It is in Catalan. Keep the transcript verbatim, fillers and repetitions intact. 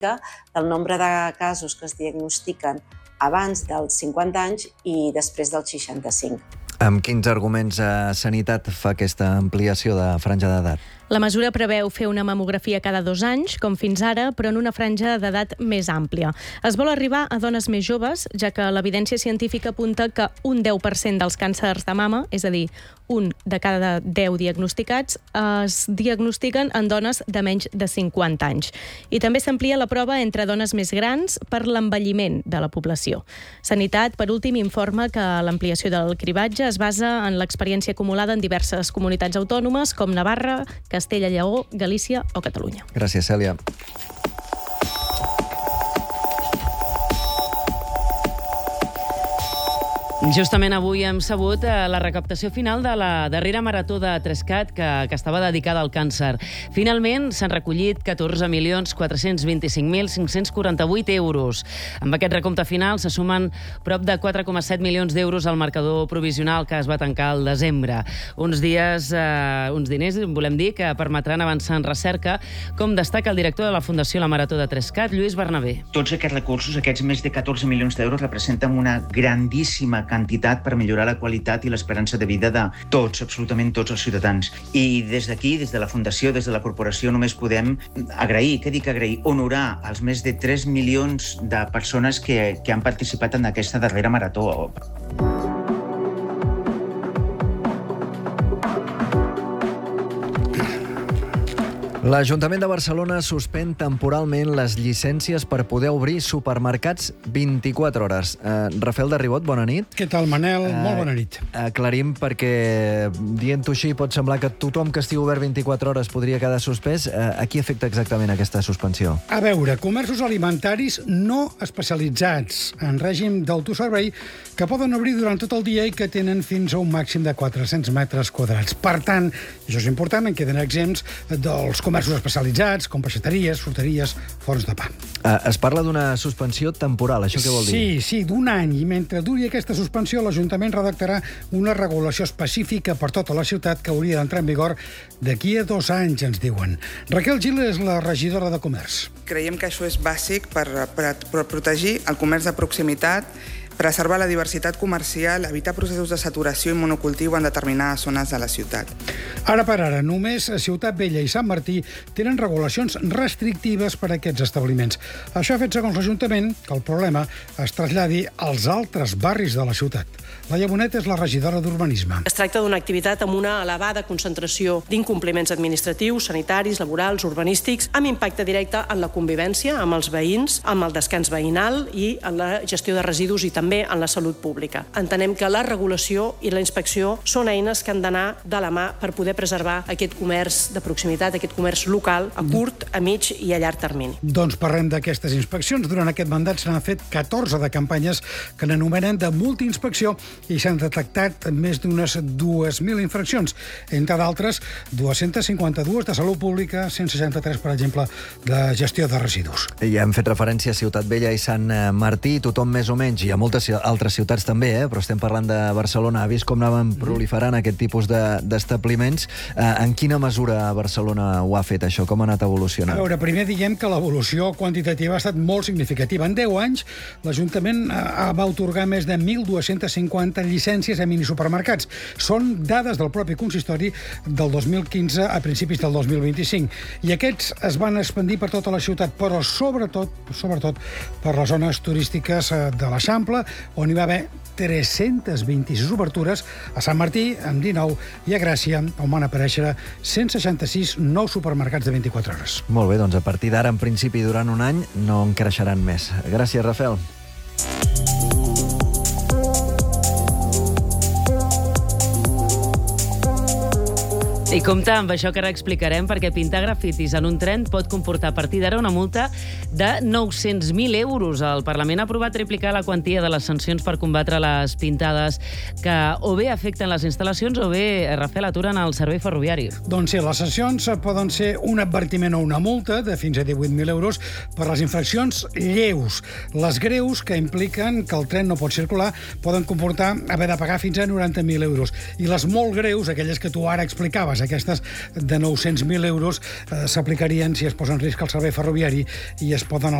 del nombre de casos que es diagnostiquen abans dels cinquanta anys i després dels seixanta-cinc. Amb quins arguments a Sanitat fa aquesta ampliació de franja d'edat? La mesura preveu fer una mamografia cada dos anys, com fins ara, però en una franja d'edat més àmplia. Es vol arribar a dones més joves, ja que l'evidència científica apunta que un deu per cent dels càncers de mama, és a dir, un de cada deu diagnosticats, es diagnostiquen en dones de menys de cinquanta anys. I també s'amplia la prova entre dones més grans per l'envelliment de la població. Sanitat, per últim, informa que l'ampliació del cribatge es basa en l'experiència acumulada en diverses comunitats autònomes com Navarra, Castella, Lleó, Galícia o Catalunya. Gràcies, Cèlia. Justament avui hem sabut la recaptació final de la darrera marató de Trescat que, que estava dedicada al càncer. Finalment s'han recollit catorze milions quatre-cents vint-i-cinc mil cinc-cents quaranta-vuit euros. Amb aquest recompte final se sumen prop de quatre coma set milions d'euros al marcador provisional que es va tancar al desembre. Uns dies, eh, uns diners, volem dir, que permetran avançar en recerca, com destaca el director de la Fundació La Marató de Trescat, Lluís Bernabé. Tots aquests recursos, aquests més de catorze milions d'euros, representen una grandíssima quantitat per millorar la qualitat i l'esperança de vida de tots, absolutament tots els ciutadans. I des d'aquí, des de la Fundació, des de la Corporació, només podem agrair, què dic agrair, honorar els més de tres milions de persones que, que han participat en aquesta darrera marató. L'Ajuntament de Barcelona suspèn temporalment les llicències per poder obrir supermercats vint-i-quatre hores. Uh, Rafael de Ribot, bona nit. Què tal, Manel? Uh, Molt bona nit. Aclarim, perquè dient-ho així pot semblar que tothom que estigui obert vint-i-quatre hores podria quedar suspès. Uh, a qui afecta exactament aquesta suspensió? A veure, comerços alimentaris no especialitzats en règim d'autoservei que poden obrir durant tot el dia i que tenen fins a un màxim de quatre-cents metres quadrats. Per tant, això és important, en queden exempts dels comerços especialitzats, com peixateries, fruteries, forns de pa. Uh, es parla d'una suspensió temporal, això què vol dir? Sí, sí, d'un any. I mentre duri aquesta suspensió, l'Ajuntament redactarà una regulació específica per tota la ciutat que hauria d'entrar en vigor d'aquí a dos anys, ens diuen. Raquel Gil és la regidora de Comerç. Creiem que això és bàsic per, per, per protegir el comerç de proximitat, preservar la diversitat comercial, evitar processos de saturació i monocultiu en determinades zones de la ciutat. Ara per ara, només Ciutat Vella i Sant Martí tenen regulacions restrictives per a aquests establiments. Això ha fet, segons l'Ajuntament, que el problema es traslladi als altres barris de la ciutat. Laia Bonet és la regidora d'Urbanisme. Es tracta d'una activitat amb una elevada concentració d'incompliments administratius, sanitaris, laborals, urbanístics, amb impacte directe en la convivència amb els veïns, amb el descans veïnal i en la gestió de residus i també en la salut pública. Entenem que la regulació i la inspecció són eines que han d'anar de la mà per poder preservar aquest comerç de proximitat, aquest comerç local, a curt, a mig i a llarg termini. Doncs parlem d'aquestes inspeccions. Durant aquest mandat s'han fet catorze de campanyes que n'anomenen de multiinspecció i s'han detectat més d'unes dues mil infraccions, entre d'altres dues-centes cinquanta-dues de salut pública, cent seixanta-tres, per exemple, de gestió de residus. Ja hem fet referència a Ciutat Vella i Sant Martí, tothom més o menys, hi ha moltes altres ciutats també, eh? Però estem parlant de Barcelona. Ha vist com anaven proliferant aquest tipus d'establiments. De, en quina mesura Barcelona ho ha fet, això? Com ha anat evolucionant? A veure, primer diguem que l'evolució quantitativa ha estat molt significativa. En deu anys, l'Ajuntament va atorgar més de mil dues-centes cinquanta llicències a minisupermercats. Són dades del propi consistori del dos mil quinze a principis del dos mil vint-i-cinc. I aquests es van expandir per tota la ciutat, però sobretot, sobretot per les zones turístiques de l'Eixample, on hi va haver tres-centes vint-i-sis obertures, a Sant Martí, amb dinou, i a Gràcia, on van aparèixer cent seixanta-sis nous supermercats de vint-i-quatre hores. Molt bé, doncs a partir d'ara, en principi, durant un any, no en creixeran més. Gràcies, Rafael. I compte amb això que ara explicarem, perquè pintar grafitis en un tren pot comportar a partir d'ara una multa de nou-cents mil euros. El Parlament ha aprovat triplicar la quantia de les sancions per combatre les pintades que o bé afecten les instal·lacions o bé, Rafael, aturen el servei ferroviari. Doncs sí, les sancions poden ser un advertiment o una multa de fins a divuit mil euros per les infraccions lleus. Les greus, que impliquen que el tren no pot circular, poden comportar haver de pagar fins a noranta mil euros. I les molt greus, aquelles que tu ara explicaves, multes aquestes de nou-cents mil euros eh, s'aplicarien si es posa en risc el servei ferroviari i es poden